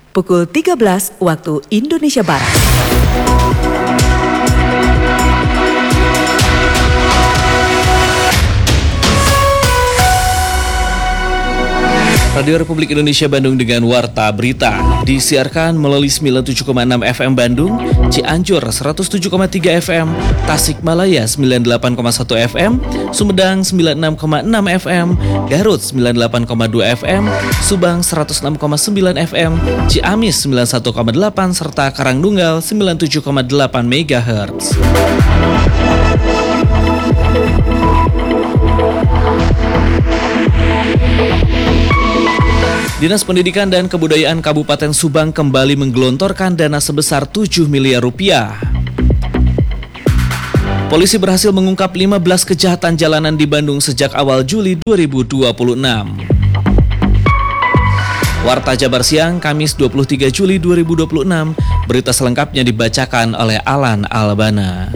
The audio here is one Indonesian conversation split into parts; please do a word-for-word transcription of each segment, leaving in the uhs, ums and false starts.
pukul tiga belas waktu Indonesia Barat. Radio Republik Indonesia Bandung dengan Warta Berita disiarkan melalui sembilan puluh tujuh koma enam F M Bandung, Cianjur seratus tujuh koma tiga F M, Tasikmalaya sembilan puluh delapan koma satu F M, Sumedang sembilan puluh enam koma enam F M, Garut sembilan puluh delapan koma dua F M, Subang seratus enam koma sembilan F M, Ciamis sembilan puluh satu koma delapan serta Karangtunggal sembilan puluh tujuh koma delapan megahertz. Dinas Pendidikan dan Kebudayaan Kabupaten Subang kembali menggelontorkan dana sebesar tujuh miliar rupiah. Polisi berhasil mengungkap lima belas kejahatan jalanan di Bandung sejak awal Juli dua ribu dua puluh enam. Warta Jabar Siang, Kamis dua puluh tiga Juli dua ribu dua puluh enam. Berita selengkapnya dibacakan oleh Alan Albana.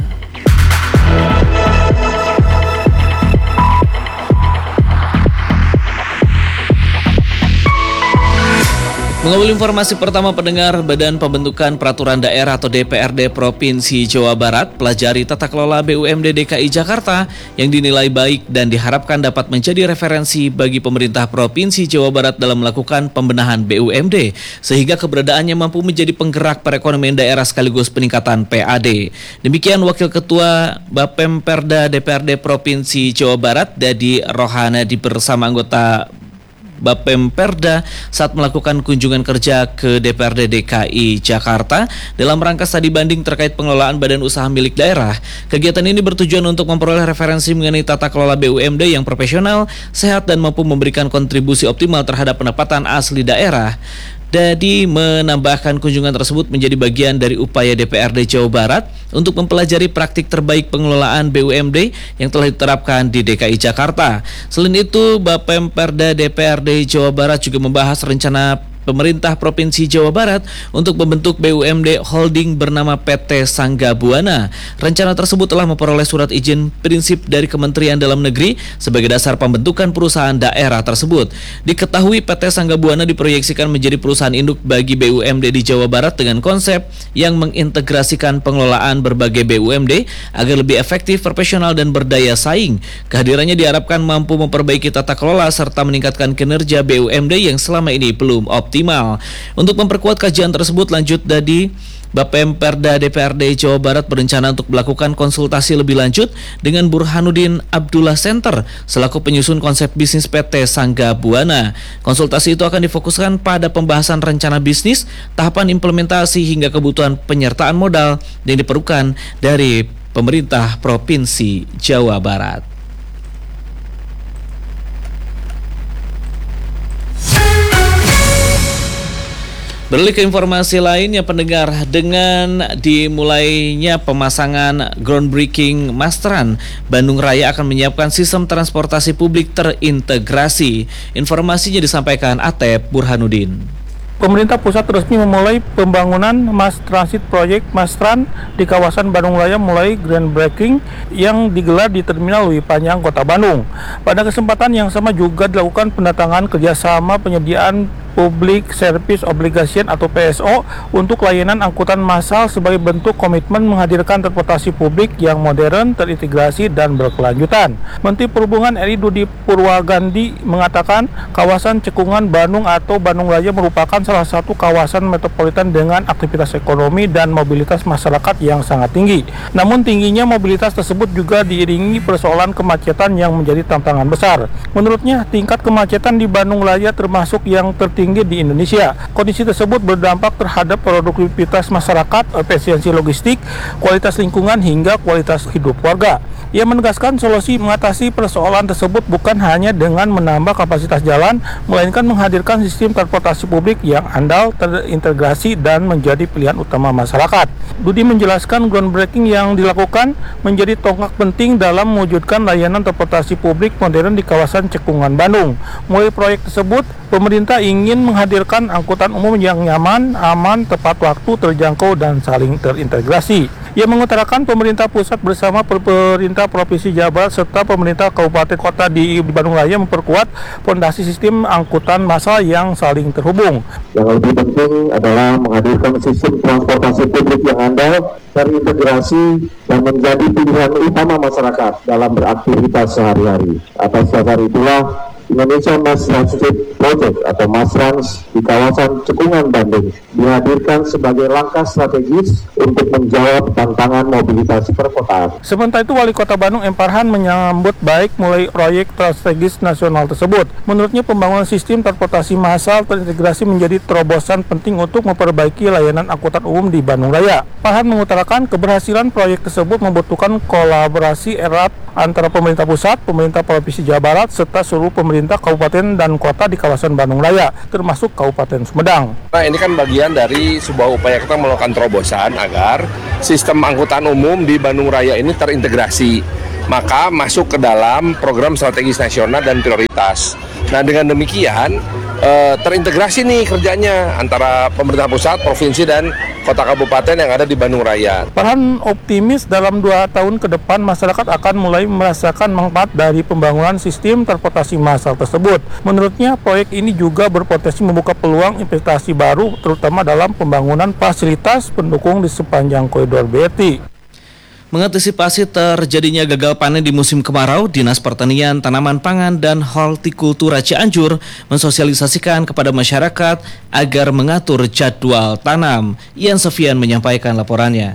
Mengawali informasi pertama pendengar, Badan Pembentukan Peraturan Daerah atau D P R D Provinsi Jawa Barat pelajari tata kelola B U M D D K I Jakarta yang dinilai baik dan diharapkan dapat menjadi referensi bagi pemerintah Provinsi Jawa Barat dalam melakukan pembenahan B U M D sehingga keberadaannya mampu menjadi penggerak perekonomian daerah sekaligus peningkatan P A D. Demikian Wakil Ketua Bapemperda D P R D Provinsi Jawa Barat Dadi Rohanadi bersama anggota Bapemperda saat melakukan kunjungan kerja ke D P R D D K I Jakarta dalam rangka studi banding terkait pengelolaan badan usaha milik daerah. Kegiatan ini bertujuan untuk memperoleh referensi mengenai tata kelola B U M D yang profesional, sehat dan mampu memberikan kontribusi optimal terhadap pendapatan asli daerah. Dadi menambahkan kunjungan tersebut menjadi bagian dari upaya D P R D Jawa Barat untuk mempelajari praktik terbaik pengelolaan B U M D yang telah diterapkan di D K I Jakarta. Selain itu, Bapemperda D P R D Jawa Barat juga membahas rencana pemerintah Provinsi Jawa Barat untuk membentuk B U M D holding bernama P T Sangga Buana. Rencana tersebut telah memperoleh surat izin prinsip dari Kementerian Dalam Negeri sebagai dasar pembentukan perusahaan daerah tersebut. Diketahui P T Sangga Buana diproyeksikan menjadi perusahaan induk bagi B U M D di Jawa Barat dengan konsep yang mengintegrasikan pengelolaan berbagai B U M D agar lebih efektif, profesional dan berdaya saing. Kehadirannya diharapkan mampu memperbaiki tata kelola serta meningkatkan kinerja B U M D yang selama ini belum optimal. Optimal. Untuk memperkuat kajian tersebut, lanjut Dadi, Bapemperda D P R D Jawa Barat berencana untuk melakukan konsultasi lebih lanjut dengan Burhanuddin Abdullah Center selaku penyusun konsep bisnis P T Sangga Buana. Konsultasi itu akan difokuskan pada pembahasan rencana bisnis, tahapan implementasi hingga kebutuhan penyertaan modal yang diperlukan dari pemerintah Provinsi Jawa Barat. Beralih ke informasi lainnya pendengar, dengan dimulainya pemasangan groundbreaking Masteran, Bandung Raya akan menyiapkan sistem transportasi publik terintegrasi. Informasinya disampaikan Atep Burhanuddin. Pemerintah pusat resmi memulai pembangunan Mass Transit Project Mastran di kawasan Bandung Raya mulai groundbreaking yang digelar di Terminal Lewi Panjang, Kota Bandung. Pada kesempatan yang sama juga dilakukan pendatangan kerjasama penyediaan Public Service Obligation atau P S O untuk layanan angkutan massal sebagai bentuk komitmen menghadirkan transportasi publik yang modern, terintegrasi, dan berkelanjutan. Menteri Perhubungan R I Dudi Purwagandi mengatakan kawasan Cekungan Bandung atau Bandung Raya merupakan salah satu kawasan metropolitan dengan aktivitas ekonomi dan mobilitas masyarakat yang sangat tinggi. Namun tingginya mobilitas tersebut juga diiringi persoalan kemacetan yang menjadi tantangan besar. Menurutnya, tingkat kemacetan di Bandung Raya termasuk yang tertinggi tinggi di Indonesia. Kondisi tersebut berdampak terhadap produktivitas masyarakat, efisiensi logistik, kualitas lingkungan hingga kualitas hidup warga. Ia menegaskan solusi mengatasi persoalan tersebut bukan hanya dengan menambah kapasitas jalan, melainkan menghadirkan sistem transportasi publik yang andal, terintegrasi, dan menjadi pilihan utama masyarakat. Dudi menjelaskan groundbreaking yang dilakukan menjadi tonggak penting dalam mewujudkan layanan transportasi publik modern di kawasan Cekungan Bandung. Mulai proyek tersebut, pemerintah ingin menghadirkan angkutan umum yang nyaman, aman, tepat waktu, terjangkau, dan saling terintegrasi. Ia mengutarakan pemerintah pusat bersama pemerintah Provinsi Jawa Barat serta pemerintah kabupaten kota di Bandung Raya memperkuat fondasi sistem angkutan massal yang saling terhubung. Yang lebih penting adalah menghadirkan sistem transportasi publik yang andal, terintegrasi, dan menjadi pilihan utama masyarakat dalam beraktivitas sehari-hari. Atas dasar itulah Indonesia Mass Transit Project atau Masrans di kawasan Cekungan, Bandung dihadirkan sebagai langkah strategis untuk menjawab tantangan mobilitas perkotaan. Sementara itu, Wali Kota Bandung M. Farhan menyambut baik mulai proyek strategis nasional tersebut. Menurutnya, pembangunan sistem transportasi massal terintegrasi menjadi terobosan penting untuk memperbaiki layanan angkutan umum di Bandung Raya. Farhan mengutarakan keberhasilan proyek tersebut membutuhkan kolaborasi erat antara pemerintah pusat, pemerintah Provinsi Jawa Barat, serta seluruh pemerintah kabupaten dan kota di kawasan Bandung Raya, termasuk Kabupaten Sumedang. Nah, ini kan bagian dari sebuah upaya kita melakukan terobosan agar sistem angkutan umum di Bandung Raya ini terintegrasi, maka masuk ke dalam program strategis nasional dan prioritas. Nah, dengan demikian eh, terintegrasi nih kerjanya antara pemerintah pusat, provinsi, dan kota kabupaten yang ada di Bandung Raya. Farhan optimis dalam dua tahun ke depan masyarakat akan mulai merasakan manfaat dari pembangunan sistem transportasi massal tersebut. Menurutnya, proyek ini juga berpotensi membuka peluang investasi baru, terutama dalam pembangunan fasilitas pendukung di sepanjang koridor B R T. Mengantisipasi terjadinya gagal panen di musim kemarau, Dinas Pertanian, Tanaman Pangan, dan Hortikultura Cianjur mensosialisasikan kepada masyarakat agar mengatur jadwal tanam. Ian Sofian menyampaikan laporannya.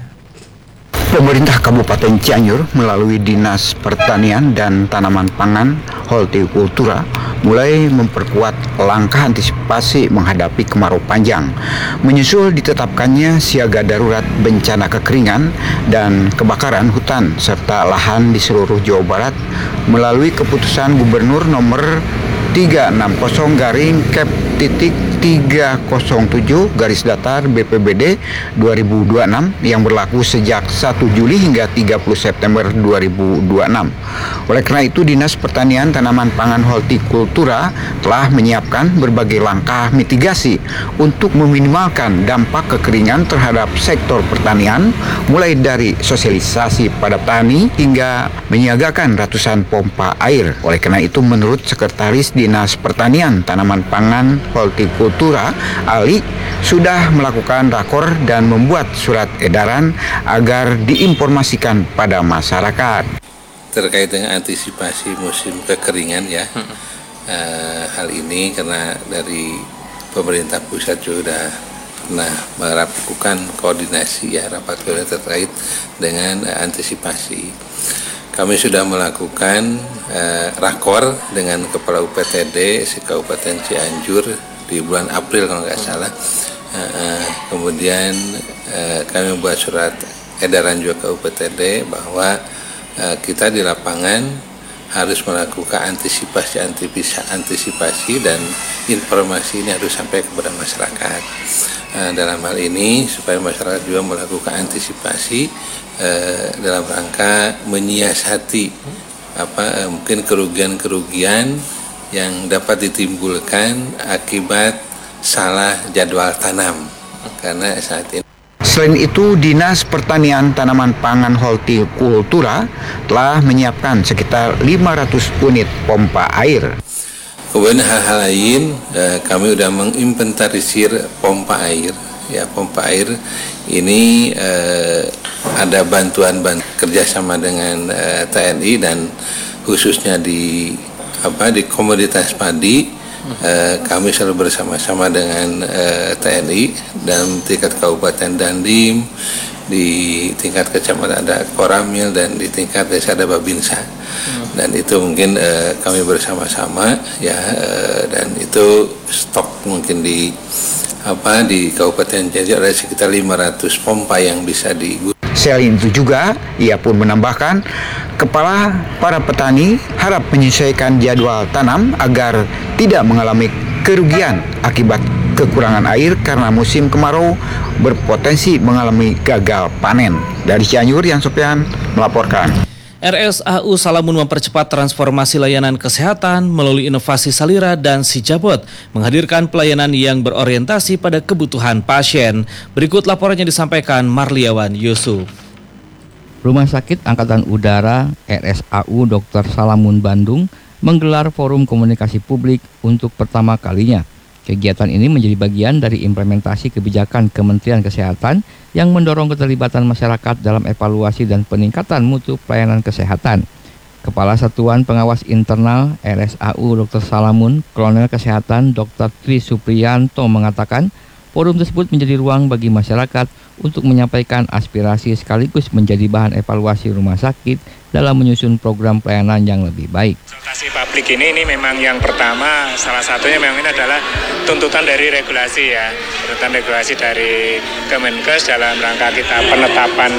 Pemerintah Kabupaten Cianjur melalui Dinas Pertanian dan Tanaman Pangan Hortikultura mulai memperkuat langkah antisipasi menghadapi kemarau panjang, menyusul ditetapkannya siaga darurat bencana kekeringan dan kebakaran hutan serta lahan di seluruh Jawa Barat melalui keputusan Gubernur nomor tiga enam nol garing Kep titik tiga nol tujuh garis datar B P B D dua ribu dua puluh enam yang berlaku sejak satu Juli hingga tiga puluh September dua ribu dua puluh enam. Oleh karena itu, Dinas Pertanian, Tanaman Pangan, Hortikultura telah menyiapkan berbagai langkah mitigasi untuk meminimalkan dampak kekeringan terhadap sektor pertanian, mulai dari sosialisasi pada petani hingga menyiagakan ratusan pompa air. Oleh karena itu, menurut Sekretaris Dinas Pertanian, Tanaman Pangan, Hortikultura, Ali, sudah melakukan rakor dan membuat surat edaran agar diinformasikan pada masyarakat. Terkait dengan antisipasi musim kekeringan ya, hmm. uh, hal ini karena dari pemerintah pusat juga pernah melakukan koordinasi ya, rapat koordinasi terkait dengan uh, antisipasi. Kami sudah melakukan uh, rakor dengan Kepala U P T D se-Kabupaten Cianjur di bulan April kalau nggak salah. Uh, uh, kemudian uh, kami membuat surat edaran juga ke U P T D bahwa uh, kita di lapangan harus melakukan antisipasi antisipasi dan informasi ini harus sampai kepada masyarakat. Uh, dalam hal ini supaya masyarakat juga melakukan antisipasi uh, dalam rangka menyiasati apa uh, mungkin kerugian-kerugian yang dapat ditimbulkan akibat salah jadwal tanam karena saat ini. Selain itu, Dinas Pertanian, Tanaman Pangan, Hortikultura telah menyiapkan sekitar lima ratus unit pompa air. Kemudian hal-hal lain, eh, kami sudah menginventarisir pompa air. Ya, pompa air ini eh, ada bantuan-bantuan kerjasama dengan eh, T N I dan khususnya di apa di komoditas padi. Uh, kami selalu bersama-sama dengan uh, T N I dan tingkat kabupaten Dandim, di tingkat kecamatan ada Koramil dan di tingkat desa ada Babinsa. Hmm. Dan itu mungkin uh, kami bersama-sama ya uh, dan itu stok mungkin di apa di Kabupaten Cianjur ada sekitar lima ratus pompa yang bisa digunakan. Selain itu juga, ia pun menambahkan, kepala para petani harap menyesuaikan jadwal tanam agar tidak mengalami kerugian akibat kekurangan air karena musim kemarau berpotensi mengalami gagal panen. Dari Cianjur, Yan Sofian melaporkan. R S A U Salamun mempercepat transformasi layanan kesehatan melalui inovasi Salira dan Sijabot, menghadirkan pelayanan yang berorientasi pada kebutuhan pasien. Berikut laporannya disampaikan Marliawan Yusuf. Rumah Sakit Angkatan Udara R S A U Doktor Salamun Bandung menggelar forum komunikasi publik untuk pertama kalinya. Kegiatan ini menjadi bagian dari implementasi kebijakan Kementerian Kesehatan yang mendorong keterlibatan masyarakat dalam evaluasi dan peningkatan mutu pelayanan kesehatan. Kepala Satuan Pengawas Internal R S A U Doktor Salamun, Kolonel Kesehatan Doktor Tri Supriyanto mengatakan, forum tersebut menjadi ruang bagi masyarakat untuk menyampaikan aspirasi sekaligus menjadi bahan evaluasi rumah sakit dalam menyusun program pelayanan yang lebih baik. Konsultasi publik ini, ini memang yang pertama, salah satunya memang ini adalah tuntutan dari regulasi ya, tuntutan regulasi dari Kemenkes dalam rangka kita penetapan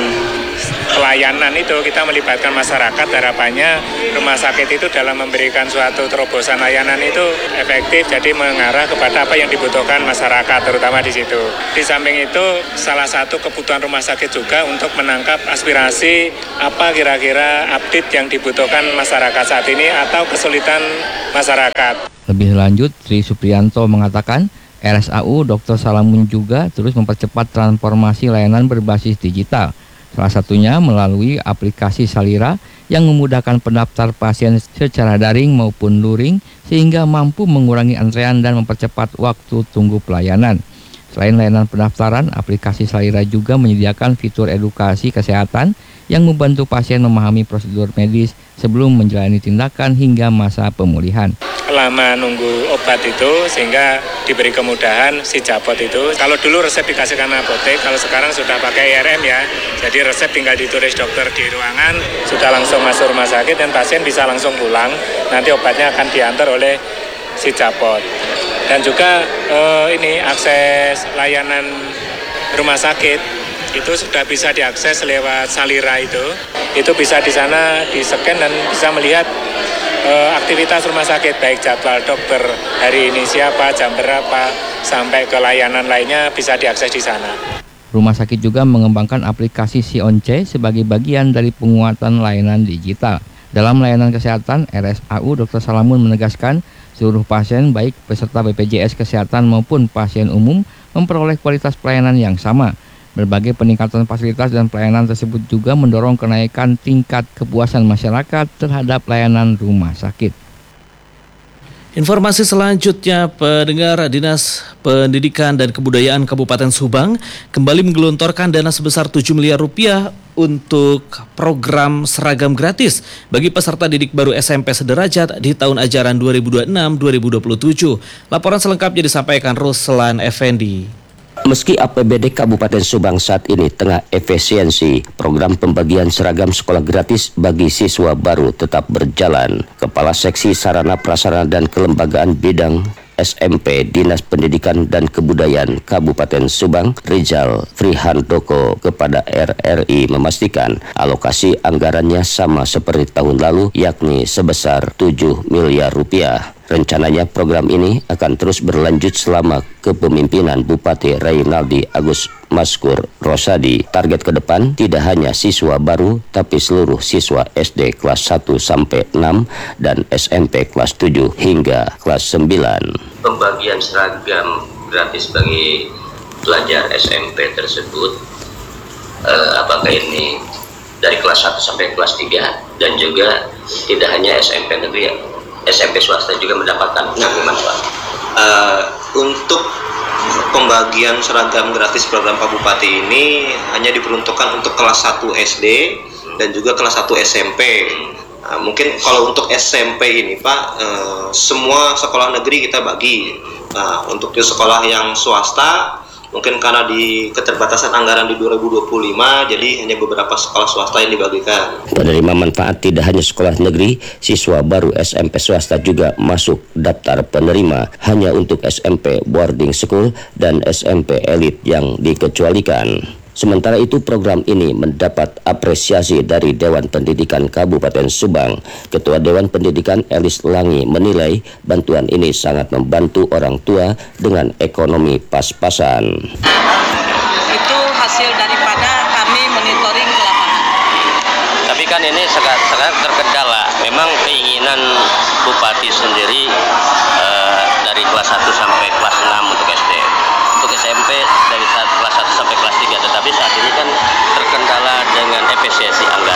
pelayanan itu kita melibatkan masyarakat. Harapannya rumah sakit itu dalam memberikan suatu terobosan layanan itu efektif, jadi mengarah kepada apa yang dibutuhkan masyarakat, terutama di situ. Di samping itu salah satu kebutuhan rumah sakit juga untuk menangkap aspirasi apa kira-kira update yang dibutuhkan masyarakat saat ini atau kesulitan masyarakat. Lebih lanjut, Tri Supriyanto mengatakan R S A U Doktor Salamun juga terus mempercepat transformasi layanan berbasis digital. Salah satunya melalui aplikasi Salira yang memudahkan pendaftar pasien secara daring maupun luring sehingga mampu mengurangi antrean dan mempercepat waktu tunggu pelayanan. Selain layanan pendaftaran, aplikasi Salira juga menyediakan fitur edukasi kesehatan yang membantu pasien memahami prosedur medis sebelum menjalani tindakan hingga masa pemulihan. Lama nunggu obat itu sehingga diberi kemudahan si Japot itu. Kalau dulu resep dikasihkan apotek, kalau sekarang sudah pakai I R M ya. Jadi resep tinggal ditulis dokter di ruangan, sudah langsung masuk rumah sakit dan pasien bisa langsung pulang. Nanti obatnya akan diantar oleh si Japot. Dan juga eh, ini akses layanan rumah sakit itu sudah bisa diakses lewat Salira itu. Itu bisa di sana di-scan dan bisa melihat Uh, aktivitas rumah sakit, baik jadwal dokter hari ini siapa, jam berapa, sampai ke layanan lainnya bisa diakses di sana. Rumah sakit juga mengembangkan aplikasi Sionce sebagai bagian dari penguatan layanan digital. Dalam layanan kesehatan, R S A U Doktor Salamun menegaskan seluruh pasien baik peserta B P J S Kesehatan maupun pasien umum memperoleh kualitas pelayanan yang sama. Berbagai peningkatan fasilitas dan pelayanan tersebut juga mendorong kenaikan tingkat kepuasan masyarakat terhadap layanan rumah sakit. Informasi selanjutnya, pendengar, Dinas Pendidikan dan Kebudayaan Kabupaten Subang kembali menggelontorkan dana sebesar tujuh miliar rupiah untuk program seragam gratis bagi peserta didik baru S M P sederajat di tahun ajaran dua ribu dua puluh enam dua ribu dua puluh tujuh. Laporan selengkapnya disampaikan Ruslan Effendi. Meski A P B D Kabupaten Subang saat ini tengah efisiensi, program pembagian seragam sekolah gratis bagi siswa baru tetap berjalan. Kepala Seksi Sarana Prasarana dan Kelembagaan Bidang S M P Dinas Pendidikan dan Kebudayaan Kabupaten Subang, Rizal Frihandoko kepada R R I memastikan alokasi anggarannya sama seperti tahun lalu, yakni sebesar tujuh miliar rupiah. Rencananya program ini akan terus berlanjut selama kepemimpinan Bupati Reynaldi Agus Maskur Rosadi. Target ke depan tidak hanya siswa baru, tapi seluruh siswa S D kelas satu sampai enam dan S M P kelas tujuh hingga kelas sembilan. Pembagian seragam gratis bagi pelajar S M P tersebut, eh, apakah ini dari kelas satu sampai kelas tiga dan juga tidak hanya S M P negeri, S M P swasta juga mendapatkan pengumuman, Pak? Uh, untuk pembagian seragam gratis program Pak Bupati ini hanya diperuntukkan untuk kelas satu S D dan juga kelas satu S M P. Uh, mungkin kalau untuk S M P ini Pak, uh, semua sekolah negeri kita bagi. Nah, untuk di sekolah yang swasta, mungkin karena di keterbatasan anggaran di dua ribu dua puluh lima, jadi hanya beberapa sekolah swasta yang dibagikan. Penerima manfaat tidak hanya sekolah negeri, siswa baru S M P swasta juga masuk daftar penerima hanya untuk S M P boarding school dan S M P elit yang dikecualikan. Sementara itu program ini mendapat apresiasi dari Dewan Pendidikan Kabupaten Subang. Ketua Dewan Pendidikan Elis Langi menilai bantuan ini sangat membantu orang tua dengan ekonomi pas-pasan. Itu hasil daripada kami monitoring ke lapangan. Tapi kan ini sangat, sangat terkendala. Memang keinginan Bupati sendiri eh, dari kelas satu sampai kelas enam untuk S D. Untuk S M P dari kelas satu sampai kelas tiga, tetapi saat ini kan terkendala dengan efisiensi anggaran.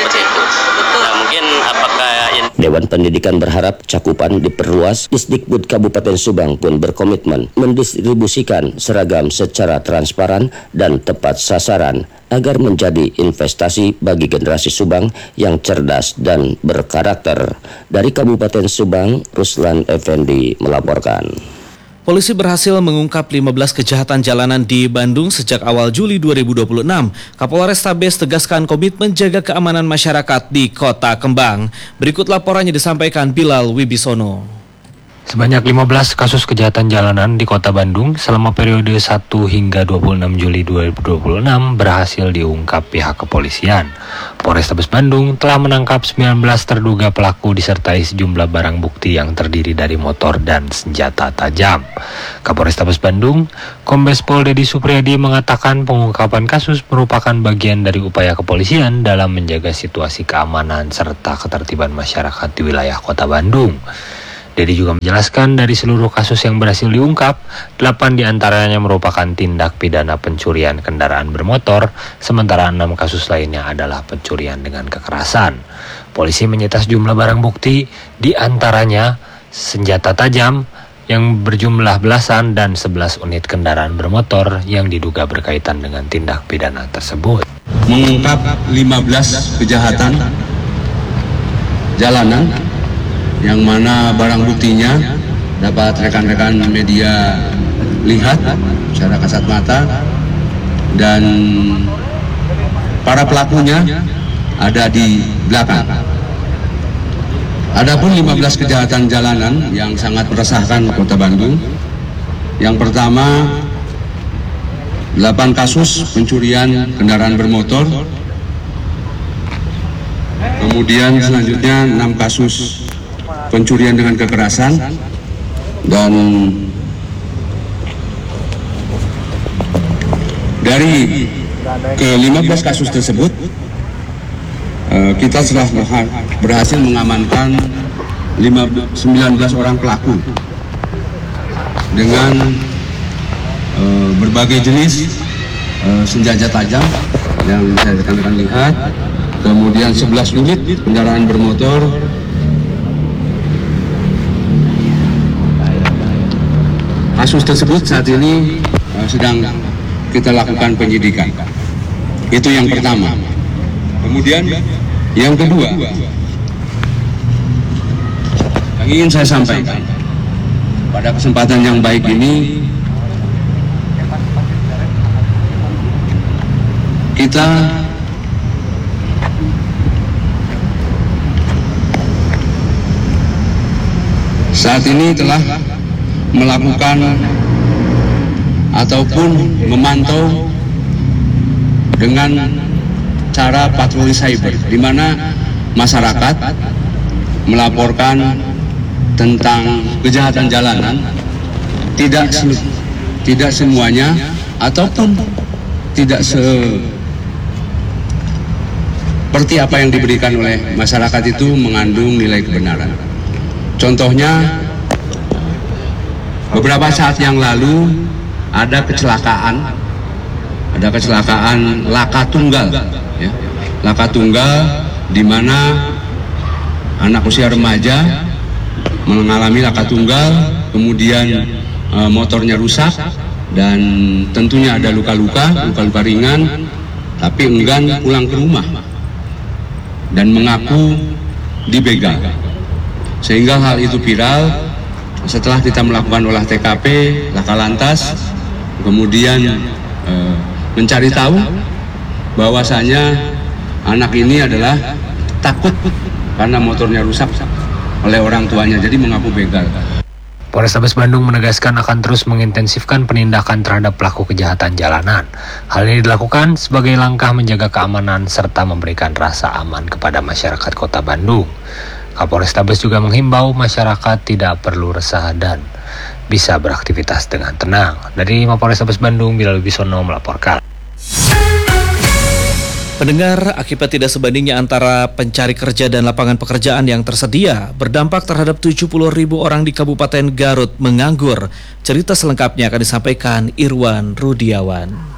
C itu. Nah, mungkin apakah yang Dewan Pendidikan berharap cakupan diperluas. Disdikbud Kabupaten Subang pun berkomitmen mendistribusikan seragam secara transparan dan tepat sasaran agar menjadi investasi bagi generasi Subang yang cerdas dan berkarakter. Dari Kabupaten Subang, Ruslan Effendi melaporkan. Polisi berhasil mengungkap lima belas kejahatan jalanan di Bandung sejak awal Juli dua ribu dua puluh enam. Kapolrestabes tegaskan komitmen jaga keamanan masyarakat di Kota Kembang. Berikut laporannya disampaikan Bilal Wibisono. Sebanyak lima belas kasus kejahatan jalanan di Kota Bandung selama periode satu hingga dua puluh enam Juli dua ribu dua puluh enam berhasil diungkap pihak kepolisian. Polrestabes Bandung telah menangkap sembilan belas terduga pelaku disertai sejumlah barang bukti yang terdiri dari motor dan senjata tajam. Kapolrestabes Bandung, Kombes Pol Dedi Supriyadi mengatakan pengungkapan kasus merupakan bagian dari upaya kepolisian dalam menjaga situasi keamanan serta ketertiban masyarakat di wilayah Kota Bandung. Dedi juga menjelaskan dari seluruh kasus yang berhasil diungkap, delapan diantaranya merupakan tindak pidana pencurian kendaraan bermotor, sementara enam kasus lainnya adalah pencurian dengan kekerasan. Polisi menyita sejumlah barang bukti, diantaranya senjata tajam yang berjumlah belasan dan sebelas unit kendaraan bermotor yang diduga berkaitan dengan tindak pidana tersebut. Mengungkap lima belas kejahatan jalanan yang mana barang buktinya dapat rekan-rekan media lihat secara kasat mata, dan para pelakunya ada di belakang. Adapun lima belas kejahatan jalanan yang sangat meresahkan Kota Bandung. Yang pertama, delapan kasus pencurian kendaraan bermotor. Kemudian selanjutnya enam kasus pencurian dengan kekerasan, dan dari ke lima belas kasus tersebut kita telah berhasil mengamankan sembilan belas orang pelaku dengan berbagai jenis senjata tajam yang saya rekan-rekan lihat, kemudian sebelas unit kendaraan bermotor. Kasus tersebut saat ini uh, sedang kita lakukan penyidikan. Itu yang pertama. Kemudian yang kedua, yang ingin saya sampaikan pada kesempatan yang baik ini, kita saat ini telah melakukan ataupun memantau dengan cara patroli cyber, di mana masyarakat melaporkan tentang kejahatan jalanan, tidak se- tidak semuanya ataupun tidak se- seperti apa yang diberikan oleh masyarakat itu mengandung nilai kebenaran. Contohnya, beberapa saat yang lalu ada kecelakaan, ada kecelakaan laka tunggal, ya. laka tunggal di mana anak usia remaja mengalami laka tunggal, kemudian e, motornya rusak dan tentunya ada luka-luka, luka-luka ringan, tapi enggan pulang ke rumah dan mengaku dibegal, sehingga hal itu viral. Setelah kita melakukan olah T K P, laka lantas, kemudian e, mencari tahu bahwasanya anak ini adalah takut karena motornya rusak oleh orang tuanya, jadi mengaku begal. Polrestabes Bandung menegaskan akan terus mengintensifkan penindakan terhadap pelaku kejahatan jalanan. Hal ini dilakukan sebagai langkah menjaga keamanan serta memberikan rasa aman kepada masyarakat Kota Bandung. Kapolrestabes juga menghimbau masyarakat tidak perlu resah dan bisa beraktivitas dengan tenang. Dari Mapolrestabes Bandung, Bilal Wibisono melaporkan. Pendengar, akibat tidak sebandingnya antara pencari kerja dan lapangan pekerjaan yang tersedia berdampak terhadap tujuh puluh ribu orang di Kabupaten Garut menganggur. Cerita selengkapnya akan disampaikan Irwan Rudiawan.